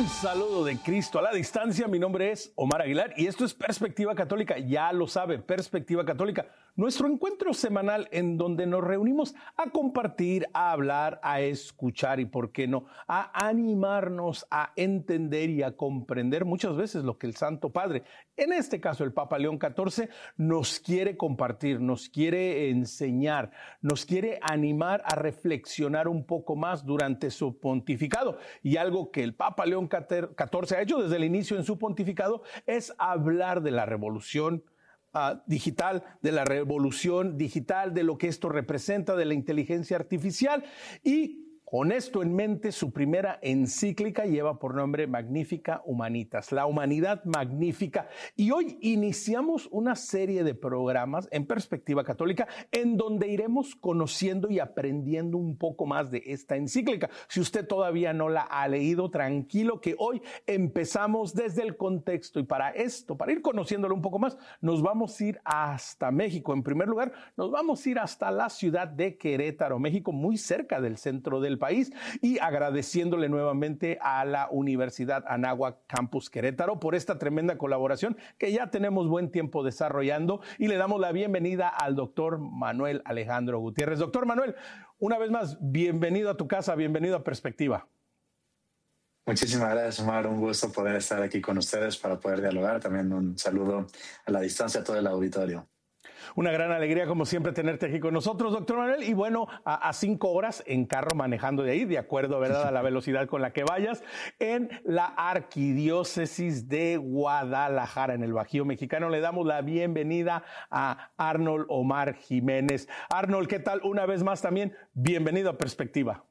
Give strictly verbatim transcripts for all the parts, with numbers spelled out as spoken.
saludo de Cristo a la distancia. Mi nombre es Omar Aguilar y esto es Perspectiva Católica. Ya lo sabe, Perspectiva Católica, nuestro encuentro semanal en donde nos reunimos a compartir, a hablar, a escuchar y, por qué no, a animarnos a entender y a comprender muchas veces lo que el Santo Padre, en este caso el Papa León catorce, nos quiere compartir, nos quiere enseñar, nos quiere animar a reflexionar un poco más durante su pontificado. Y algo que el Papa León catorce ha hecho desde el inicio en su pontificado es hablar de la revolución Uh, digital, de la revolución digital, de lo que esto representa, de la inteligencia artificial. Y con esto en mente, su primera encíclica lleva por nombre Magnificat Humanitas, la humanidad magnífica. Y hoy iniciamos una serie de programas en Perspectiva Católica en donde iremos conociendo y aprendiendo un poco más de esta encíclica. Si usted todavía no la ha leído, tranquilo que hoy empezamos desde el contexto. Y para esto, para ir conociéndolo un poco más, nos vamos a ir hasta México. En primer lugar, nos vamos a ir hasta la ciudad de Querétaro, México, muy cerca del centro del país, y agradeciéndole nuevamente a la Universidad Anáhuac Campus Querétaro por esta tremenda colaboración que ya tenemos buen tiempo desarrollando, y le damos la bienvenida al doctor Manuel Alejandro Gutiérrez. Doctor Manuel, una vez más, bienvenido a tu casa, bienvenido a Perspectiva. Muchísimas gracias, Omar. Un gusto poder estar aquí con ustedes para poder dialogar. También un saludo a la distancia a todo el auditorio. Una gran alegría, como siempre, tenerte aquí con nosotros, doctor Manuel. Y bueno, a, a cinco horas en carro manejando de ahí, de acuerdo, ¿verdad?, a la velocidad con la que vayas, en la Arquidiócesis de Guadalajara, en el Bajío Mexicano. Le damos la bienvenida a Arnold Omar Jiménez. Arnold, ¿qué tal? Una vez más también, bienvenido a Perspectiva.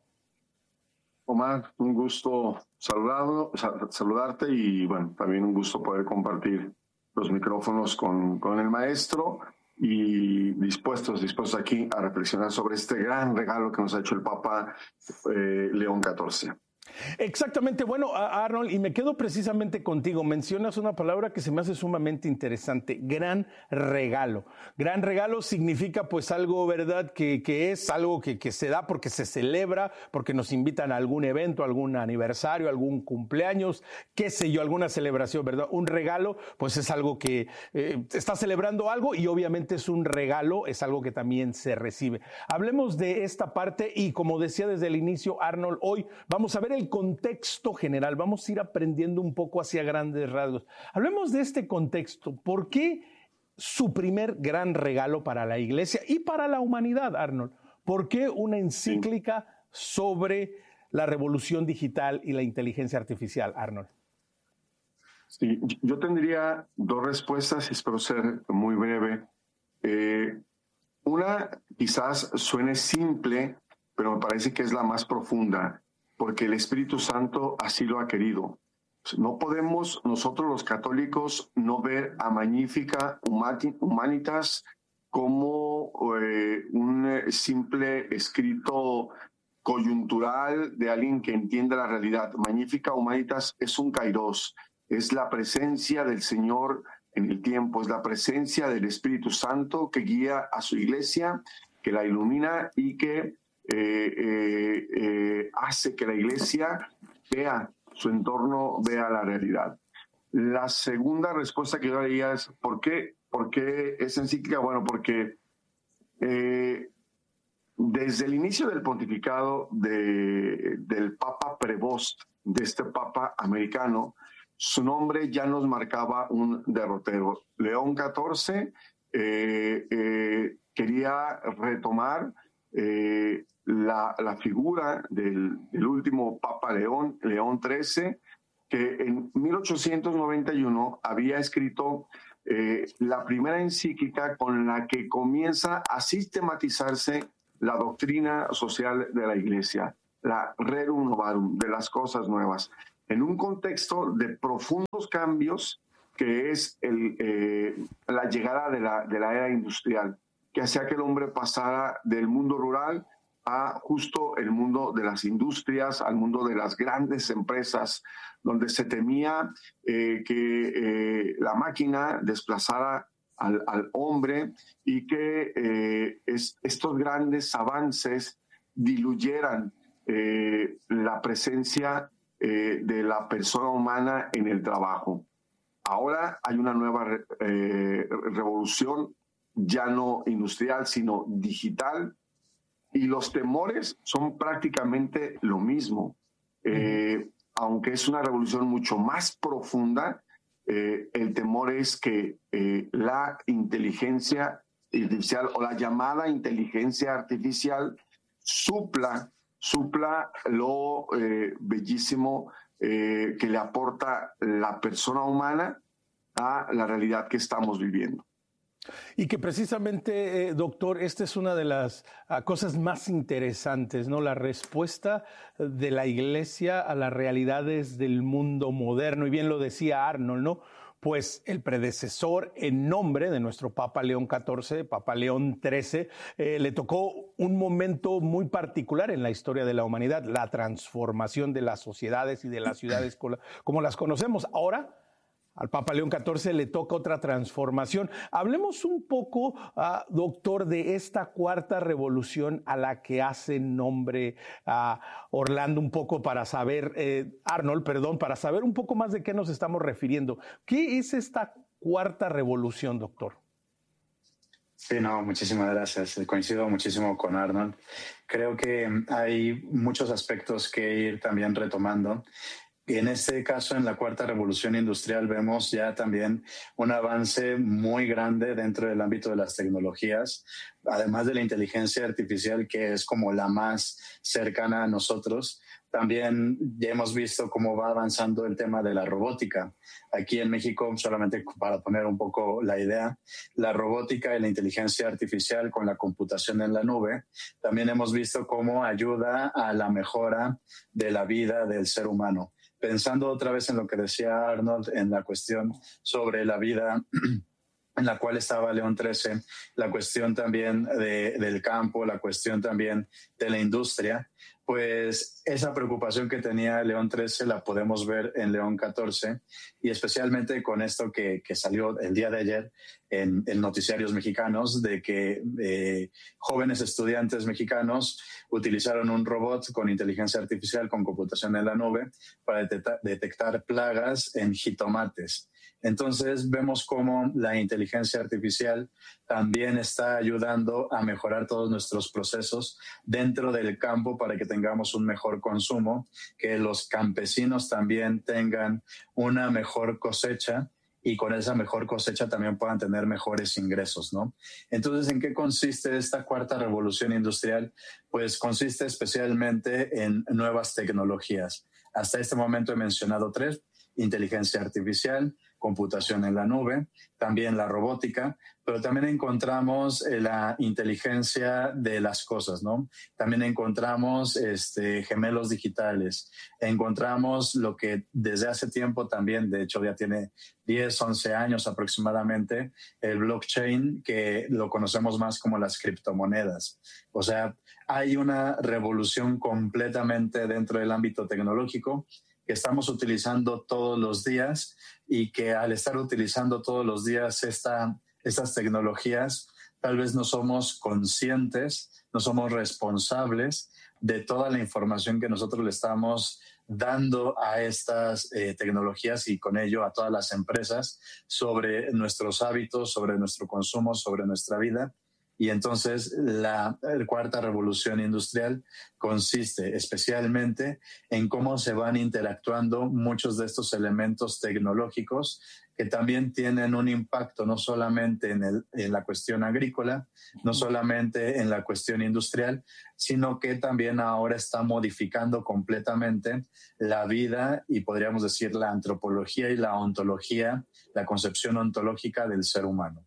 Omar, un gusto saludado, saludarte y bueno, también un gusto poder compartir los micrófonos con, con el maestro y dispuestos, dispuestos aquí a reflexionar sobre este gran regalo que nos ha hecho el Papa eh, León catorce. Exactamente. Bueno, Arnold, y me quedo precisamente contigo. Mencionas una palabra que se me hace sumamente interesante: gran regalo. Gran regalo significa pues algo, ¿verdad?, que, que es algo que, que se da porque se celebra, porque nos invitan a algún evento, algún aniversario, algún cumpleaños, qué sé yo, alguna celebración, ¿verdad? Un regalo pues es algo que eh, está celebrando algo, y obviamente es un regalo, es algo que también se recibe. Hablemos de esta parte y, como decía desde el inicio, Arnold, hoy vamos a ver el contexto general, vamos a ir aprendiendo un poco hacia grandes rasgos. Hablemos de este contexto. ¿Por qué su primer gran regalo para la Iglesia y para la humanidad, Arnold? ¿Por qué una encíclica sobre la revolución digital y la inteligencia artificial, Arnold? Sí, yo tendría dos respuestas y espero ser muy breve. Eh, una quizás suene simple, pero me parece que es la más profunda, porque el Espíritu Santo así lo ha querido. No podemos nosotros los católicos no ver a Magnificat Humanitas como eh, un simple escrito coyuntural de alguien que entiende la realidad. Magnificat Humanitas es un kairos, es la presencia del Señor en el tiempo, es la presencia del Espíritu Santo que guía a su iglesia, que la ilumina y que Eh, eh, eh, hace que la iglesia vea su entorno, vea la realidad. La segunda respuesta que yo daría es ¿por qué, por qué es encíclica? Bueno, porque eh, desde el inicio del pontificado de, del Papa Prevost, de este Papa americano, su nombre ya nos marcaba un derrotero. León catorce eh, eh, quería retomar eh, La, la figura del, del último Papa León, León trece, que en mil ochocientos noventa y uno había escrito eh, la primera encíclica con la que comienza a sistematizarse la doctrina social de la Iglesia, la Rerum Novarum, de las cosas nuevas, en un contexto de profundos cambios que es el, eh, la llegada de la, de la era industrial, que hacía que el hombre pasara del mundo rural a justo el mundo de las industrias, al mundo de las grandes empresas, donde se temía eh, que eh, la máquina desplazara al, al hombre y que eh, es, estos grandes avances diluyeran eh, la presencia eh, eh, de la persona humana en el trabajo. Ahora hay una nueva eh, revolución, ya no industrial, sino digital, y los temores son prácticamente lo mismo. Eh, uh-huh. Aunque es una revolución mucho más profunda, eh, el temor es que eh, la inteligencia artificial o la llamada inteligencia artificial supla, supla lo eh, bellísimo eh, que le aporta la persona humana a la realidad que estamos viviendo. Y que precisamente, eh, doctor, esta es una de las uh, cosas más interesantes, ¿no? La respuesta de la Iglesia a las realidades del mundo moderno. Y bien lo decía Arnold, ¿no? Pues el predecesor en nombre de nuestro Papa León catorce, Papa León trece, eh, le tocó un momento muy particular en la historia de la humanidad, la transformación de las sociedades y de las ciudades como las conocemos. Ahora, al Papa León catorce le toca otra transformación. Hablemos un poco, uh, doctor, de esta cuarta revolución a la que hace nombre uh, Orlando, un poco para saber, eh, Arnold, perdón, para saber un poco más de qué nos estamos refiriendo. ¿Qué es esta cuarta revolución, doctor? Sí, no, muchísimas gracias. Coincido muchísimo con Arnold. Creo que hay muchos aspectos que ir también retomando. Y en este caso, en la cuarta revolución industrial, vemos ya también un avance muy grande dentro del ámbito de las tecnologías, además de la inteligencia artificial, que es como la más cercana a nosotros. También ya hemos visto cómo va avanzando el tema de la robótica. Aquí en México, solamente para poner un poco la idea, la robótica y la inteligencia artificial con la computación en la nube, también hemos visto cómo ayuda a la mejora de la vida del ser humano. Pensando otra vez en lo que decía Arnold, en la cuestión sobre la vida en la cual estaba León trece, la cuestión también de, del campo, la cuestión también de la industria, pues esa preocupación que tenía León trece la podemos ver en León catorce, y especialmente con esto que, que salió el día de ayer en, en noticiarios mexicanos, de que eh, jóvenes estudiantes mexicanos utilizaron un robot con inteligencia artificial, con computación en la nube, para detectar, detectar plagas en jitomates. Entonces vemos cómo la inteligencia artificial también está ayudando a mejorar todos nuestros procesos dentro del campo para que tengamos un mejor consumo, que los campesinos también tengan una mejor cosecha y con esa mejor cosecha también puedan tener mejores ingresos, ¿no? Entonces, ¿en qué consiste esta cuarta revolución industrial? Pues consiste especialmente en nuevas tecnologías. Hasta este momento he mencionado tres: inteligencia artificial, computación en la nube, también la robótica, pero también encontramos eh, la inteligencia de las cosas, ¿no? También encontramos este, gemelos digitales, encontramos lo que desde hace tiempo también, de hecho ya tiene diez, once años aproximadamente, el blockchain, que lo conocemos más como las criptomonedas. O sea, hay una revolución completamente dentro del ámbito tecnológico que estamos utilizando todos los días, y que al estar utilizando todos los días esta, estas tecnologías, tal vez no somos conscientes, no somos responsables de toda la información que nosotros le estamos dando a estas eh, tecnologías, y con ello a todas las empresas, sobre nuestros hábitos, sobre nuestro consumo, sobre nuestra vida. Y entonces la, la cuarta revolución industrial consiste especialmente en cómo se van interactuando muchos de estos elementos tecnológicos que también tienen un impacto no solamente en, el, en la cuestión agrícola, no solamente en la cuestión industrial, sino que también ahora está modificando completamente la vida y podríamos decir la antropología y la ontología, la concepción ontológica del ser humano.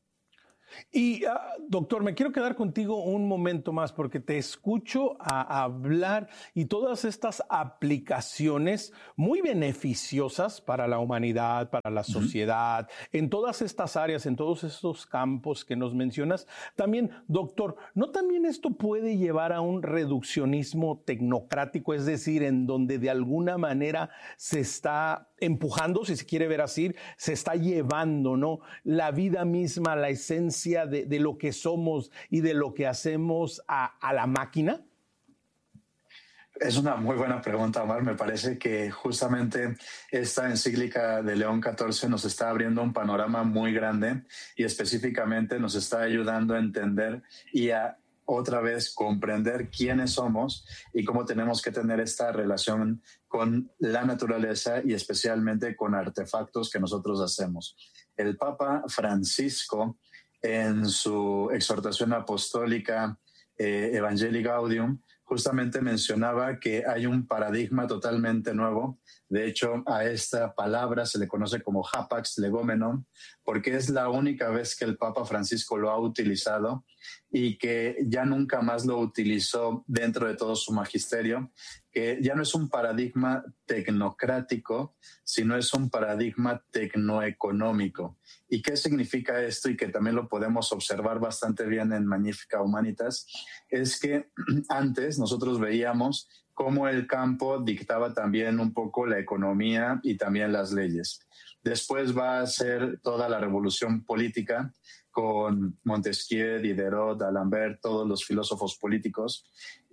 Y, uh, doctor, me quiero quedar contigo un momento más porque te escucho a hablar y todas estas aplicaciones muy beneficiosas para la humanidad, para la sociedad, uh-huh. en todas estas áreas, en todos estos campos que nos mencionas. También, doctor, ¿no también esto puede llevar a un reduccionismo tecnocrático? Es decir, en donde de alguna manera se está empujando, si se quiere ver así, se está llevando, ¿no?, la vida misma, la esencia de, de lo que somos y de lo que hacemos a, a la máquina. Es una muy buena pregunta, Omar. Me parece que justamente esta encíclica de León catorce nos está abriendo un panorama muy grande y específicamente nos está ayudando a entender y a otra vez comprender quiénes somos y cómo tenemos que tener esta relación con la naturaleza y especialmente con artefactos que nosotros hacemos. El Papa Francisco, en su exhortación apostólica eh, Evangelii Gaudium, justamente mencionaba que hay un paradigma totalmente nuevo. De hecho, a esta palabra se le conoce como hapax legomenon, porque es la única vez que el Papa Francisco lo ha utilizado y que ya nunca más lo utilizó dentro de todo su magisterio, que ya no es un paradigma tecnocrático, sino es un paradigma tecnoeconómico. ¿Y qué significa esto? Y que también lo podemos observar bastante bien en Magnificat Humanitas, es que antes nosotros veíamos cómo el campo dictaba también un poco la economía y también las leyes. Después va a ser toda la revolución política con Montesquieu, Diderot, D'Alembert, todos los filósofos políticos,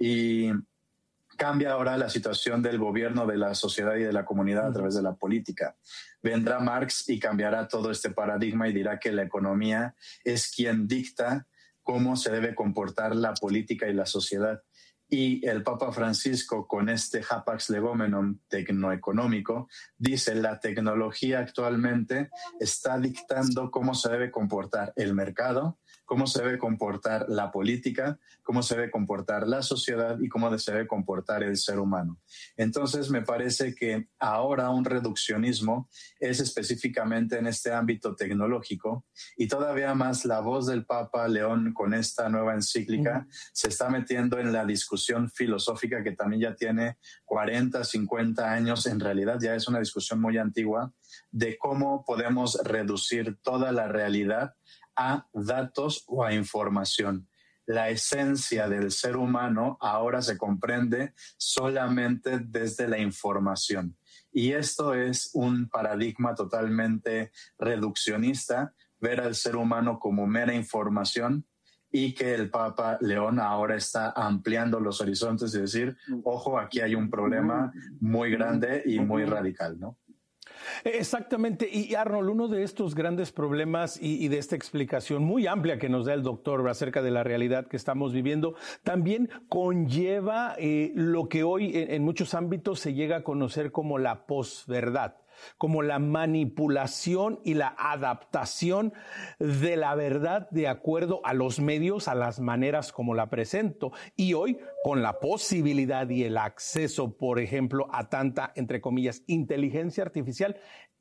y cambia ahora la situación del gobierno, de la sociedad y de la comunidad a través de la política. Vendrá Marx y cambiará todo este paradigma y dirá que la economía es quien dicta cómo se debe comportar la política y la sociedad. Y el Papa Francisco, con este hapax legomenon tecnoeconómico, dice la tecnología actualmente está dictando cómo se debe comportar el mercado, cómo se debe comportar la política, cómo se debe comportar la sociedad y cómo se debe comportar el ser humano. Entonces, me parece que ahora un reduccionismo es específicamente en este ámbito tecnológico y todavía más la voz del Papa León con esta nueva encíclica uh-huh. se está metiendo en la discusión filosófica que también ya tiene cuarenta, cincuenta años, en realidad ya es una discusión muy antigua, de cómo podemos reducir toda la realidad a datos o a información. La esencia del ser humano ahora se comprende solamente desde la información. Y esto es un paradigma totalmente reduccionista, ver al ser humano como mera información, y que el Papa León ahora está ampliando los horizontes y decir, ojo, aquí hay un problema muy grande y muy radical, ¿no? Exactamente. Y Arnold, uno de estos grandes problemas y, y de esta explicación muy amplia que nos da el doctor acerca de la realidad que estamos viviendo, también conlleva eh, lo que hoy en, en muchos ámbitos se llega a conocer como la posverdad, como la manipulación y la adaptación de la verdad de acuerdo a los medios, a las maneras como la presento. Y hoy, con la posibilidad y el acceso, por ejemplo, a tanta, entre comillas, inteligencia artificial,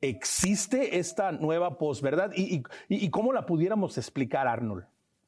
¿existe esta nueva posverdad? ¿Y, y, y cómo la pudiéramos explicar, Arnold?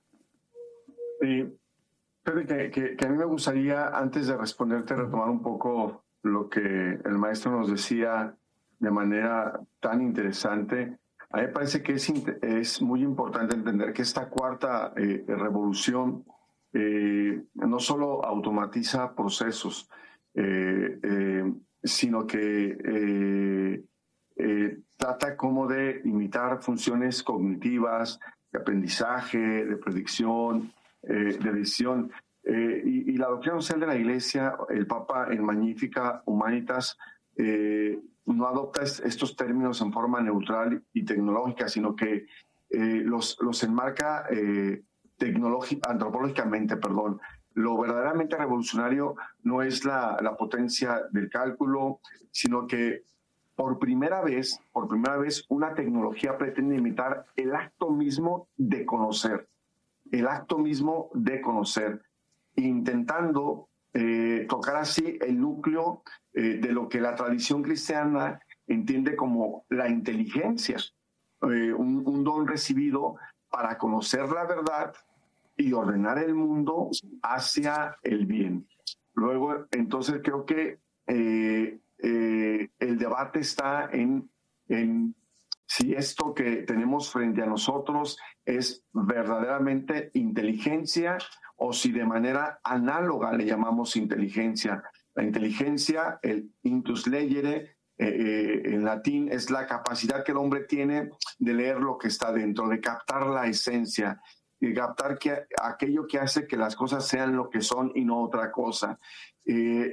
Sí, que, que, que a mí me gustaría, antes de responderte, retomar un poco lo que el maestro nos decía de manera tan interesante. A mí me parece que es, es muy importante entender que esta cuarta eh, revolución eh, no solo automatiza procesos, eh, eh, sino que eh, eh, trata como de imitar funciones cognitivas, de aprendizaje, de predicción, eh, de decisión. Eh, y, y la doctrina social de la Iglesia, el Papa en Magnificat Humanitas, eh, no adopta estos términos en forma neutral y tecnológica, sino que eh, los, los enmarca eh, antropológicamente. Perdón. Lo verdaderamente revolucionario no es la, la potencia del cálculo, sino que por primera vez, por primera vez, una tecnología pretende imitar el acto mismo de conocer, el acto mismo de conocer, intentando Eh, tocar así el núcleo eh, de lo que la tradición cristiana entiende como la inteligencia, eh, un, un don recibido para conocer la verdad y ordenar el mundo hacia el bien. Luego, entonces creo que eh, eh, el debate está en, en si esto que tenemos frente a nosotros es verdaderamente inteligencia o si de manera análoga le llamamos inteligencia. La inteligencia, el intus legere, eh, eh, en latín, es la capacidad que el hombre tiene de leer lo que está dentro, de captar la esencia, de captar que, aquello que hace que las cosas sean lo que son y no otra cosa. Eh,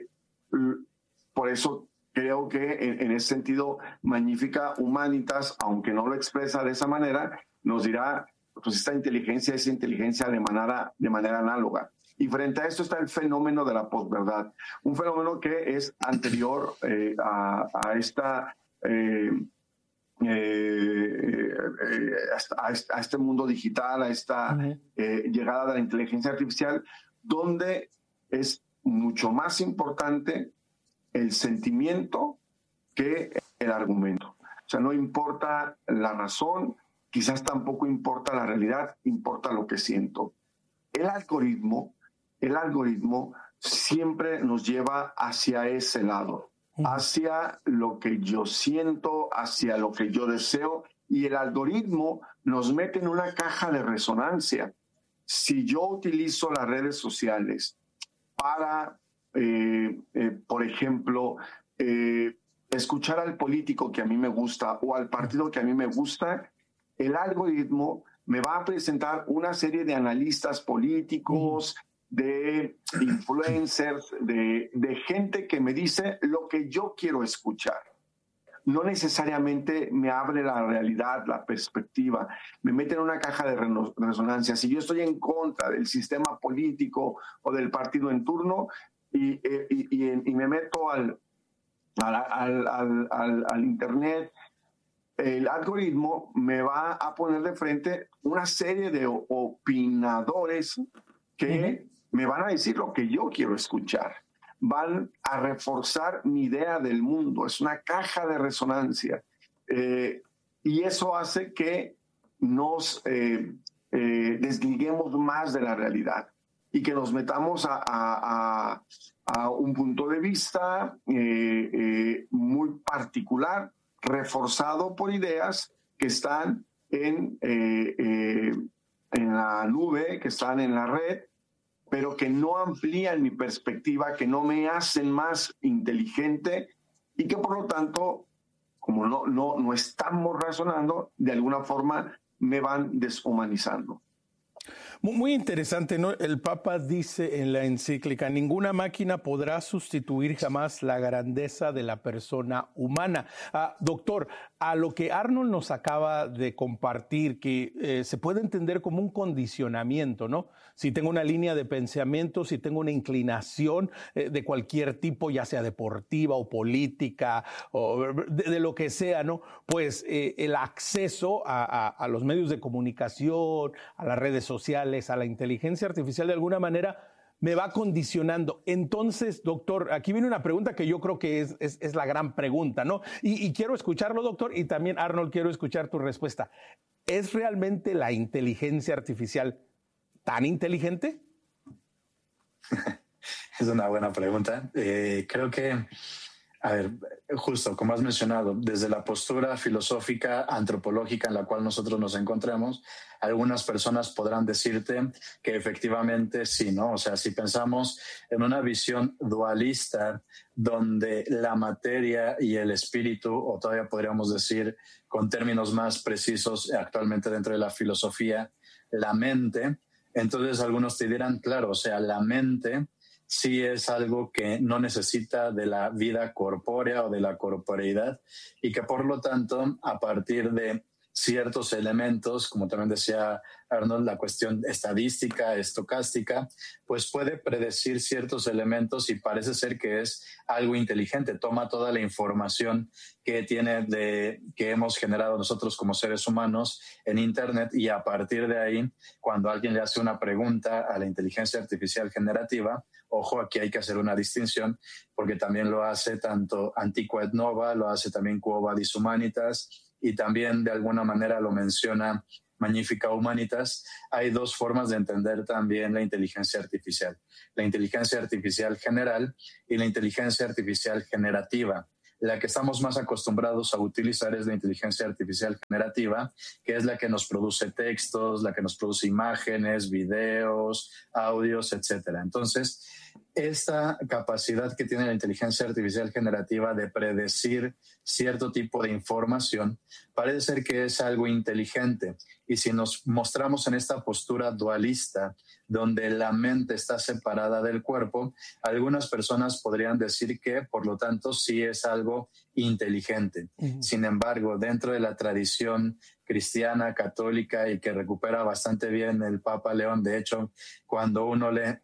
Por eso creo que en, en ese sentido, Magnífica Humanitas, aunque no lo expresa de esa manera, nos dirá, pues esta inteligencia es inteligencia de manera, de manera análoga. Y frente a esto está el fenómeno de la posverdad, un fenómeno que es anterior eh, a, a esta... Eh, Eh, eh, a, a este mundo digital, a esta uh-huh. eh, llegada de la inteligencia artificial, donde es mucho más importante el sentimiento que el argumento. O sea, no importa la razón, quizás tampoco importa la realidad, importa lo que siento. El algoritmo, el algoritmo siempre nos lleva hacia ese lado, hacia lo que yo siento, hacia lo que yo deseo, y el algoritmo nos mete en una caja de resonancia. Si yo utilizo las redes sociales para, eh, eh, por ejemplo, eh, escuchar al político que a mí me gusta o al partido que a mí me gusta, el algoritmo me va a presentar una serie de analistas políticos, de influencers, de, de gente que me dice lo que yo quiero escuchar. No necesariamente me abre la realidad, la perspectiva, me mete en una caja de resonancia. Si yo estoy en contra del sistema político o del partido en turno y, y, y, y me meto al, al, al, al, al, al internet, el algoritmo me va a poner de frente una serie de opinadores que uh-huh. me van a decir lo que yo quiero escuchar, van a reforzar mi idea del mundo, es una caja de resonancia, eh, y eso hace que nos eh, eh, desliguemos más de la realidad y que nos metamos a, a, a un punto de vista eh, eh, muy particular, reforzado por ideas que están en, eh, eh, en la nube, que están en la red, pero que no amplían mi perspectiva, que no me hacen más inteligente y que por lo tanto, como no, no, no estamos razonando, de alguna forma me van deshumanizando. Muy interesante, ¿no? El Papa dice en la encíclica, ninguna máquina podrá sustituir jamás la grandeza de la persona humana. Ah, doctor, a lo que Arnold nos acaba de compartir, que eh, se puede entender como un condicionamiento, ¿no? Si tengo una línea de pensamiento, si tengo una inclinación eh, de cualquier tipo, ya sea deportiva o política, o de, de lo que sea, ¿no? Pues eh, el acceso a, a, a los medios de comunicación, a las redes sociales, a la inteligencia artificial, de alguna manera me va condicionando. Entonces, doctor, aquí viene una pregunta que yo creo que es, es, es la gran pregunta, ¿no? Y, y quiero escucharlo, doctor, y también, Arnold, quiero escuchar tu respuesta. ¿Es realmente la inteligencia artificial tan inteligente? Es una buena pregunta. Eh, creo que, a ver, justo como has mencionado, desde la postura filosófica, antropológica en la cual nosotros nos encontramos, algunas personas podrán decirte que efectivamente sí, ¿no? O sea, si pensamos en una visión dualista donde la materia y el espíritu, o todavía podríamos decir con términos más precisos actualmente dentro de la filosofía, la mente, entonces algunos te dirán, claro, o sea, la mente sí es algo que no necesita de la vida corpórea o de la corporeidad y que por lo tanto, a partir de ciertos elementos, como también decía Arnold, la cuestión estadística, estocástica, pues puede predecir ciertos elementos y parece ser que es algo inteligente. Toma toda la información que tiene de, que hemos generado nosotros como seres humanos en Internet y a partir de ahí, cuando alguien le hace una pregunta a la inteligencia artificial generativa, ojo, aquí hay que hacer una distinción porque también lo hace tanto Antiqua et Nova, lo hace también Quo Vadis Humanitas, y también de alguna manera lo menciona Magnífica Humanitas. Hay dos formas de entender también la inteligencia artificial. La inteligencia artificial general y la inteligencia artificial generativa. La que estamos más acostumbrados a utilizar es la inteligencia artificial generativa, que es la que nos produce textos, la que nos produce imágenes, videos, audios, etcétera. Entonces, esta capacidad que tiene la inteligencia artificial generativa de predecir cierto tipo de información parece ser que es algo inteligente. Y si nos mostramos en esta postura dualista, donde la mente está separada del cuerpo, algunas personas podrían decir que, por lo tanto, sí es algo inteligente. Uh-huh. Sin embargo, dentro de la tradición cristiana, católica, y que recupera bastante bien el Papa León, de hecho, cuando uno lee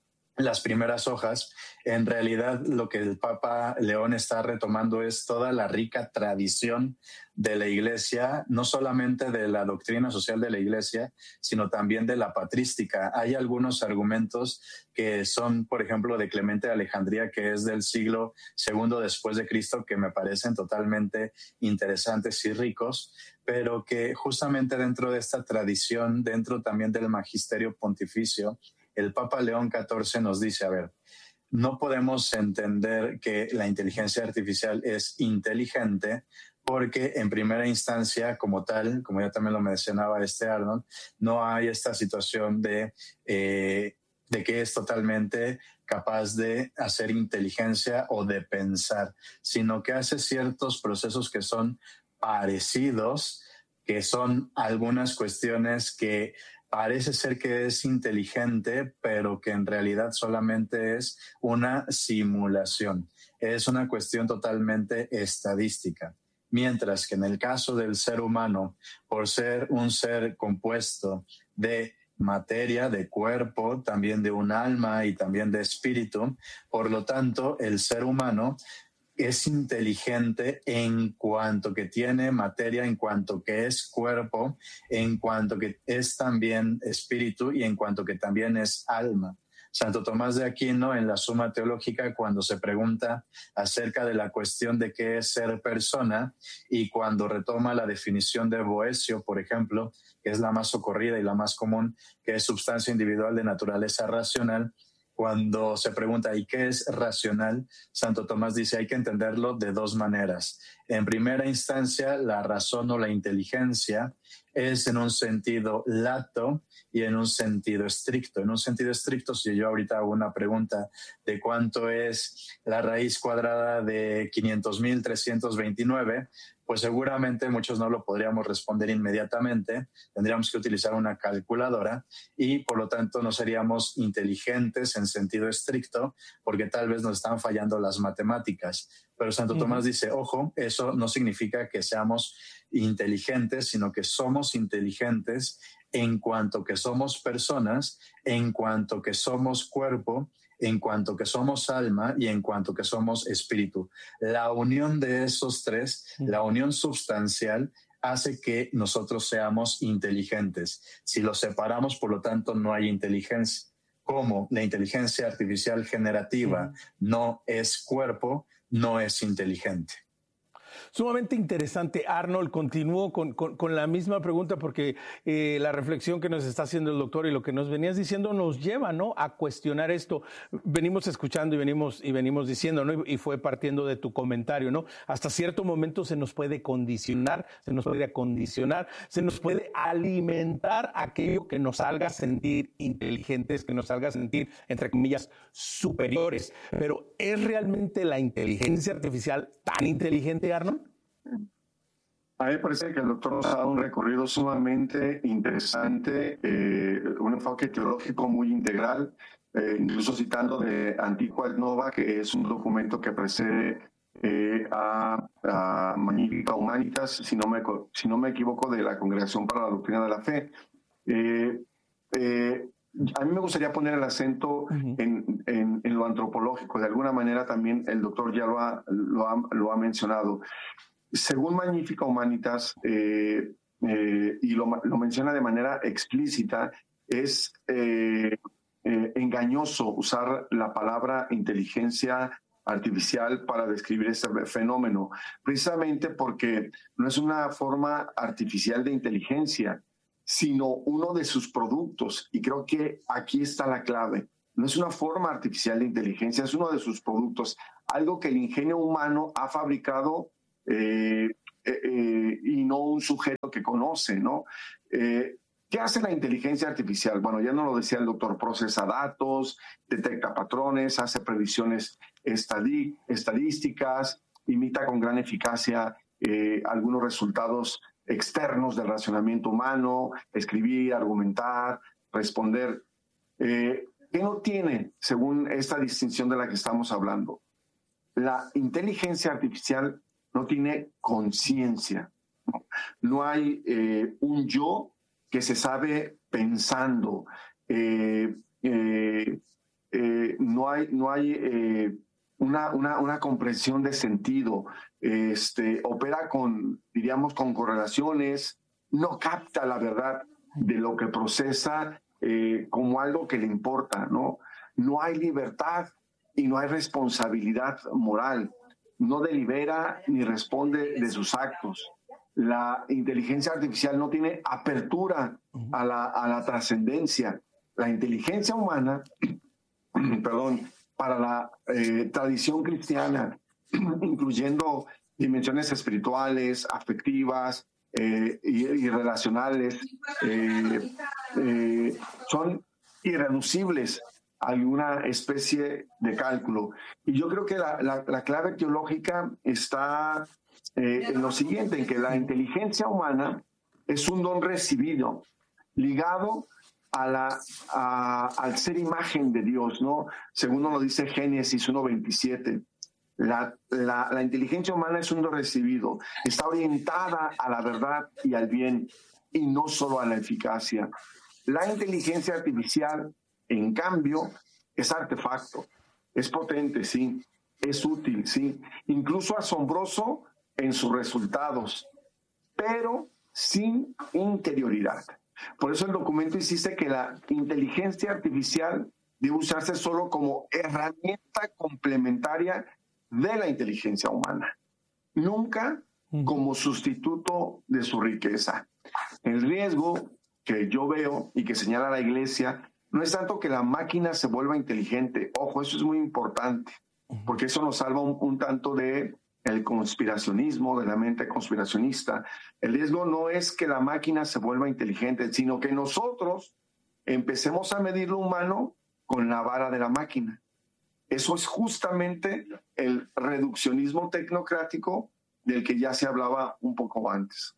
las primeras hojas, en realidad lo que el Papa León está retomando es toda la rica tradición de la Iglesia, no solamente de la doctrina social de la Iglesia, sino también de la patrística. Hay algunos argumentos que son, por ejemplo, de Clemente de Alejandría, que es del siglo segundo después de Cristo, que me parecen totalmente interesantes y ricos, pero que justamente dentro de esta tradición, dentro también del magisterio pontificio, el Papa León catorce nos dice, a ver, no podemos entender que la inteligencia artificial es inteligente porque en primera instancia, como tal, como ya también lo mencionaba este Arnold, no hay esta situación de, eh, de que es totalmente capaz de hacer inteligencia o de pensar, sino que hace ciertos procesos que son parecidos, que son algunas cuestiones que parece ser que es inteligente, pero que en realidad solamente es una simulación. Es una cuestión totalmente estadística. Mientras que en el caso del ser humano, por ser un ser compuesto de materia, de cuerpo, también de un alma y también de espíritu, por lo tanto, el ser humano es inteligente en cuanto que tiene materia, en cuanto que es cuerpo, en cuanto que es también espíritu y en cuanto que también es alma. Santo Tomás de Aquino, en la Suma Teológica, cuando se pregunta acerca de la cuestión de qué es ser persona, y cuando retoma la definición de Boecio, por ejemplo, que es la más socorrida y la más común, que es sustancia individual de naturaleza racional, cuando se pregunta ¿y qué es racional? Santo Tomás dice hay que entenderlo de dos maneras. En primera instancia, la razón o la inteligencia es en un sentido lato y en un sentido estricto. En un sentido estricto, si yo ahorita hago una pregunta de cuánto es la raíz cuadrada de quinientos mil trescientos veintinueve, pues seguramente muchos no lo podríamos responder inmediatamente, tendríamos que utilizar una calculadora y por lo tanto no seríamos inteligentes en sentido estricto porque tal vez nos están fallando las matemáticas. Pero Santo uh-huh. Tomás dice, ojo, eso no significa que seamos inteligentes, sino que somos inteligentes en cuanto que somos personas, en cuanto que somos cuerpo, en cuanto que somos alma y en cuanto que somos espíritu. La unión de esos tres, la unión sustancial, hace que nosotros seamos inteligentes. Si los separamos, por lo tanto, no hay inteligencia. Como la inteligencia artificial generativa no es cuerpo, no es inteligente. Sumamente interesante. Arnold, continúo con, con, con la misma pregunta porque eh, la reflexión que nos está haciendo el doctor y lo que nos venías diciendo nos lleva, ¿no?, a cuestionar esto. Venimos escuchando y venimos, y venimos diciendo, ¿no?, y, y fue partiendo de tu comentario, ¿no? Hasta cierto momento se nos puede condicionar, se nos puede acondicionar, se nos puede alimentar aquello que nos haga sentir inteligentes, que nos haga sentir, entre comillas, superiores. Pero ¿es realmente la inteligencia artificial tan inteligente, Arnold? A mí me parece que el doctor nos ha dado un recorrido sumamente interesante, eh, un enfoque teológico muy integral, eh, incluso citando de Antiqua et Nova, que es un documento que precede eh, a, a Magnificat Humanitas, si no, me, si no me equivoco, de la Congregación para la Doctrina de la Fe. Eh, eh, a mí me gustaría poner el acento uh-huh. en, en, en lo antropológico. De alguna manera también el doctor ya lo ha, lo ha, lo ha mencionado. Según Magnificat Humanitas, eh, eh, y lo, lo menciona de manera explícita, es eh, eh, engañoso usar la palabra inteligencia artificial para describir este fenómeno, precisamente porque no es una forma artificial de inteligencia, sino uno de sus productos. Y creo que aquí está la clave. No es una forma artificial de inteligencia, es uno de sus productos, algo que el ingenio humano ha fabricado eh, eh, eh, y no un sujeto que conoce, ¿no? Eh, ¿Qué hace la inteligencia artificial? Bueno, ya nos lo decía el doctor, procesa datos, detecta patrones, hace previsiones estadí- estadísticas, imita con gran eficacia eh, algunos resultados externos del razonamiento humano, escribir, argumentar, responder. Eh, ¿Qué no tiene, según esta distinción de la que estamos hablando? La inteligencia artificial no tiene conciencia. No, no hay eh, un yo que se sabe pensando. Eh, eh, eh, no hay, no hay eh, una, una, una comprensión de sentido. Este, opera con, diríamos, con correlaciones, no capta la verdad de lo que procesa eh, como algo que le importa, ¿no? No hay libertad y no hay responsabilidad moral. No delibera ni responde de sus actos. La inteligencia artificial no tiene apertura a la, a la trascendencia. La inteligencia humana, perdón, para la eh, tradición cristiana, incluyendo dimensiones espirituales, afectivas eh, y, y relacionales, eh, eh, son irreducibles a alguna especie de cálculo. Y yo creo que la, la, la clave teológica está eh, en lo siguiente, en que la inteligencia humana es un don recibido, ligado a la, a, al ser imagen de Dios, ¿no? Según nos lo dice Génesis uno veintisiete. La, la, la inteligencia humana es un don recibido, está orientada a la verdad y al bien, y no solo a la eficacia. La inteligencia artificial, en cambio, es artefacto, es potente, sí, es útil, sí, incluso asombroso en sus resultados, pero sin interioridad. Por eso el documento insiste que la inteligencia artificial debe usarse solo como herramienta complementaria de la inteligencia humana, nunca como sustituto de su riqueza. El riesgo que yo veo y que señala la Iglesia no es tanto que la máquina se vuelva inteligente. Ojo, eso es muy importante, porque eso nos salva un, un tanto de el conspiracionismo, de la mente conspiracionista. El riesgo no es que la máquina se vuelva inteligente, sino que nosotros empecemos a medir lo humano con la vara de la máquina. Eso es justamente el reduccionismo tecnocrático del que ya se hablaba un poco antes.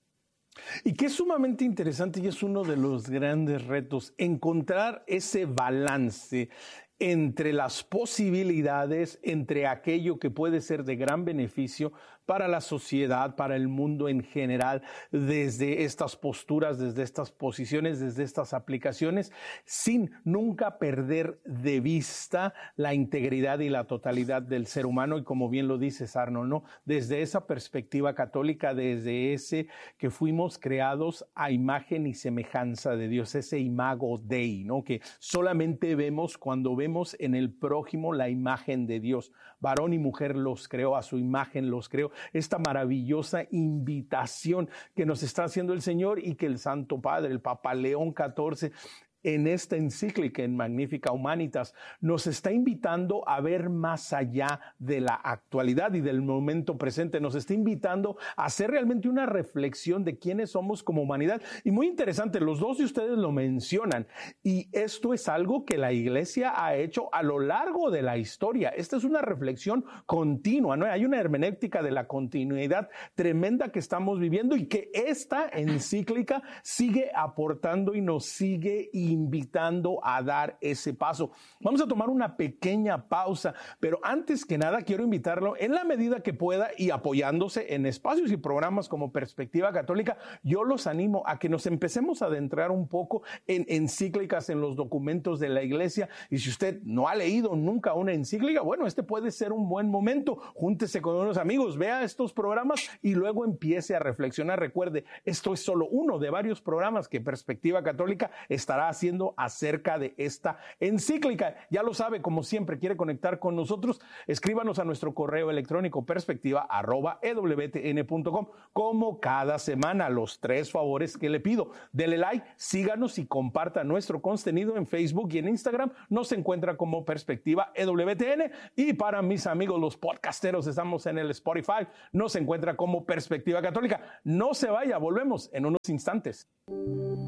Y que es sumamente interesante y es uno de los grandes retos, encontrar ese balance entre las posibilidades, entre aquello que puede ser de gran beneficio para la sociedad, para el mundo en general, desde estas posturas, desde estas posiciones, desde estas aplicaciones, sin nunca perder de vista la integridad y la totalidad del ser humano. Y como bien lo dices, Arnold, ¿no? Desde esa perspectiva católica, desde ese que fuimos creados a imagen y semejanza de Dios, ese imago Dei, ¿no? Que solamente vemos cuando vemos en el prójimo la imagen de Dios. Varón y mujer los creó, a su imagen los creó. Esta maravillosa invitación que nos está haciendo el Señor y que el Santo Padre, el Papa León catorce, en esta encíclica en Magnificat Humanitas, nos está invitando a ver más allá de la actualidad y del momento presente. Nos está invitando a hacer realmente una reflexión de quiénes somos como humanidad. Y muy interesante, los dos de ustedes lo mencionan. Y esto es algo que la Iglesia ha hecho a lo largo de la historia. Esta es una reflexión continua, ¿no? Hay una hermenéutica de la continuidad tremenda que estamos viviendo y que esta encíclica sigue aportando y nos sigue invitando a dar ese paso. Vamos a tomar una pequeña pausa, pero antes que nada quiero invitarlo en la medida que pueda y apoyándose en espacios y programas como Perspectiva Católica. Yo los animo a que nos empecemos a adentrar un poco en encíclicas, en los documentos de la Iglesia. Y si usted no ha leído nunca una encíclica, bueno, este puede ser un buen momento. Júntese con unos amigos, vea estos programas y luego empiece a reflexionar. Recuerde, esto es solo uno de varios programas que Perspectiva Católica estará haciendo acerca de esta encíclica. Ya lo sabe, como siempre, quiere conectar con nosotros, escríbanos a nuestro correo electrónico perspectiva arroba e w t n punto com. Como cada semana, los tres favores que le pido: dele like, síganos y comparta nuestro contenido en Facebook y en Instagram. Nos encuentra como Perspectiva E W T N, y para mis amigos los podcasteros, estamos en el Spotify, nos encuentra como Perspectiva Católica. No se vaya, volvemos en unos instantes.